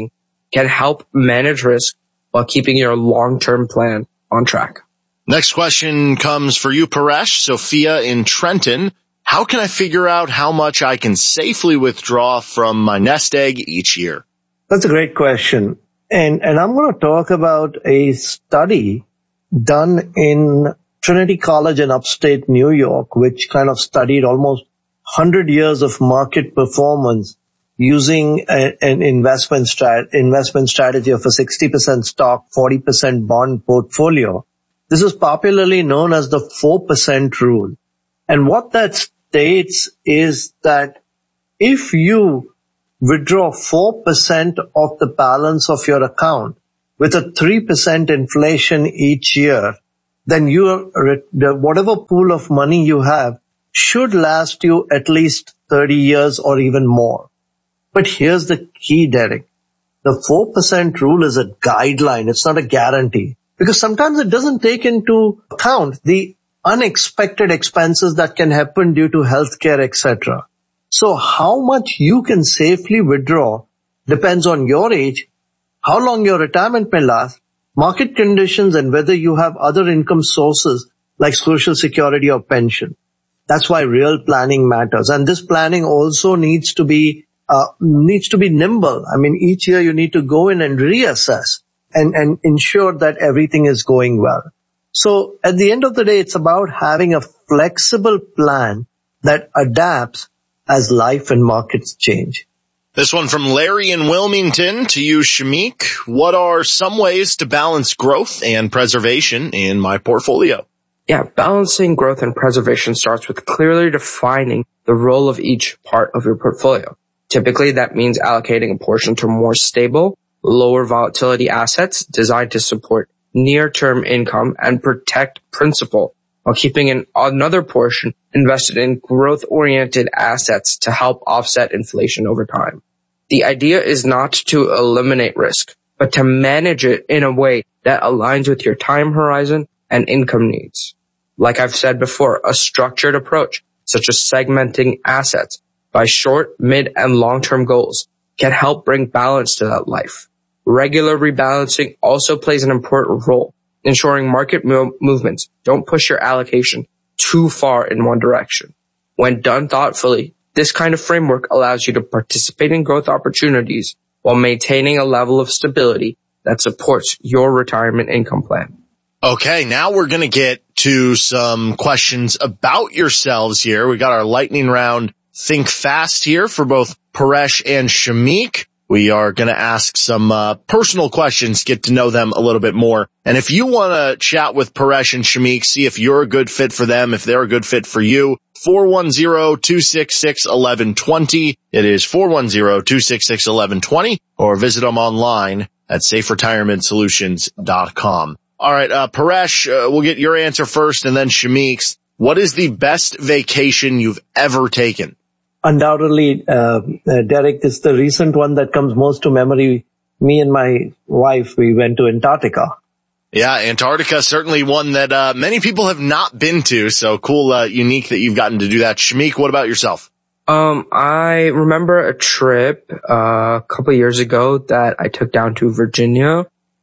can help manage risk while keeping your long-term plan on track. Next question comes for you, Paresh. Sophia in Trenton. How can I figure out how much I can safely withdraw from my nest egg each year? That's a great question. And, and I'm going to talk about a study done in Trinity College in upstate New York, which kind of studied almost one hundred years of market performance using a, an investment strat, investment strategy of a sixty percent stock, forty percent bond portfolio. This is popularly known as the four percent rule. And what that states is that if you withdraw four percent of the balance of your account with a three percent inflation each year, then your, whatever pool of money you have should last you at least thirty years or even more. But here's the key, Derek. The four percent rule is a guideline. It's not a guarantee. Because sometimes it doesn't take into account the unexpected expenses that can happen due to healthcare, et cetera. So how much you can safely withdraw depends on your age, how long your retirement may last, market conditions, and whether you have other income sources like Social Security or pension. That's why real planning matters. And this planning also needs to be, uh, needs to be nimble. I mean, each year you need to go in and reassess and, and ensure that everything is going well. So at the end of the day, it's about having a flexible plan that adapts as life and markets change. This one from Larry in Wilmington to you, Shamik. What are some ways to balance growth and preservation in my portfolio? Yeah, balancing growth and preservation starts with clearly defining the role of each part of your portfolio. Typically, that means allocating a portion to more stable, lower volatility assets designed to support near-term income and protect principal, while keeping an, another portion invested in growth-oriented assets to help offset inflation over time. The idea is not to eliminate risk, but to manage it in a way that aligns with your time horizon and income needs. Like I've said before, a structured approach, such as segmenting assets by short, mid, and long-term goals, can help bring balance to that life. Regular rebalancing also plays an important role, ensuring market mo- movements don't push your allocation too far in one direction. When done thoughtfully, this kind of framework allows you to participate in growth opportunities while maintaining a level of stability that supports your retirement income plan. Okay, now we're going to get to some questions about yourselves here. We got our lightning round Think Fast here for both Paresh and Shamik. We are going to ask some uh, personal questions, get to know them a little bit more. And if you want to chat with Paresh and Shamik, see if you're a good fit for them, if they're a good fit for you, four one zero, two six six, one one two zero. It is four one zero, two six six, one one two zero, or visit them online at safe retirement solutions dot com. All right, uh, Paresh, uh, we'll get your answer first and then Shamik's. What is the best vacation you've ever taken? Undoubtedly, uh, uh, Derek, is the recent one that comes most to memory. Me and my wife, we went to Antarctica. Yeah, Antarctica, certainly one that uh, many people have not been to. So cool, uh, unique that you've gotten to do that. Shamik, what about yourself? Um, I remember a trip uh, a couple of years ago that I took down to Virginia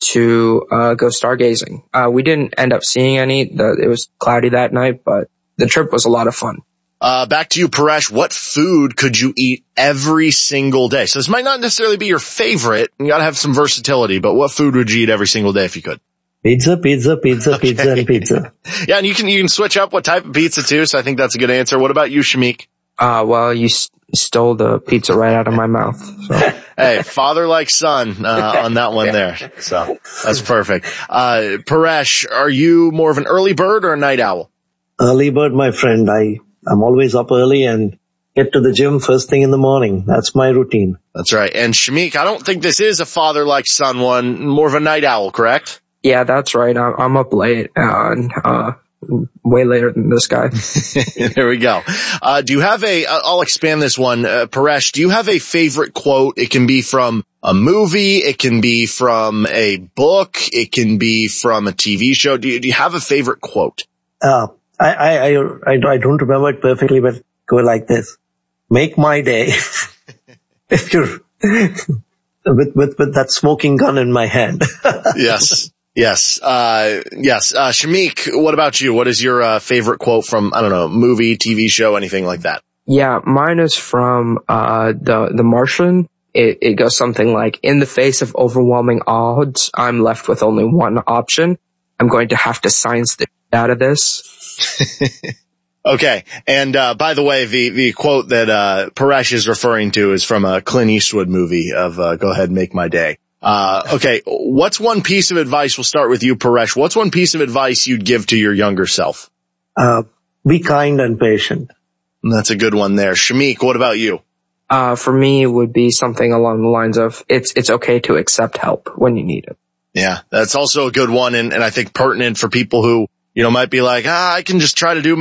to uh, go stargazing. Uh, we didn't end up seeing any. The, it was cloudy that night, but the trip was a lot of fun. Uh, back to you, Paresh. What food could you eat every single day? So this might not necessarily be your favorite. You gotta have some versatility, but what food would you eat every single day if you could? Pizza, pizza, pizza, okay. pizza, and pizza. Yeah, and you can, you can switch up what type of pizza too, so I think that's a good answer. What about you, Shamik? Uh, well, you s- stole the pizza right out of my mouth. So. Hey, father like son, uh, on that one there. So that's perfect. Uh, Paresh, are you more of an early bird or a night owl? Early bird, my friend. I, I'm always up early and get to the gym first thing in the morning. That's my routine. That's right. And Shamik, I don't think this is a father like son one, more of a night owl, correct? Yeah, that's right. I'm, I'm up late and, uh, way later than this guy. There we go. Uh, do you have a, I'll expand this one, uh, Paresh, do you have a favorite quote? It can be from a movie. It can be from a book. It can be from a T V show. Do you, do you have a favorite quote? Uh, I, I, I, I don't remember it perfectly, but go like this. Make my day. If you're, with, with, with that smoking gun in my hand. Yes. Yes. Uh, yes. Uh, Shamik, what about you? What is your, uh, favorite quote from, I don't know, movie, T V show, anything like that? Yeah, mine is from, uh, the, the Martian. It, it goes something like, in the face of overwhelming odds, I'm left with only one option. I'm going to have to science the shit out of this. Okay. And, uh, by the way, the, the quote that, uh, Paresh is referring to is from a Clint Eastwood movie of, uh, Go Ahead, Make My Day. Uh, okay. What's one piece of advice? We'll start with you, Paresh. What's one piece of advice you'd give to your younger self? Uh, be kind and patient. That's a good one there. Shamik, what about you? Uh, for me, it would be something along the lines of, it's, it's okay to accept help when you need it. Yeah, that's also a good one. And, and I think pertinent for people who, you know, might be like, ah, I can just try to do my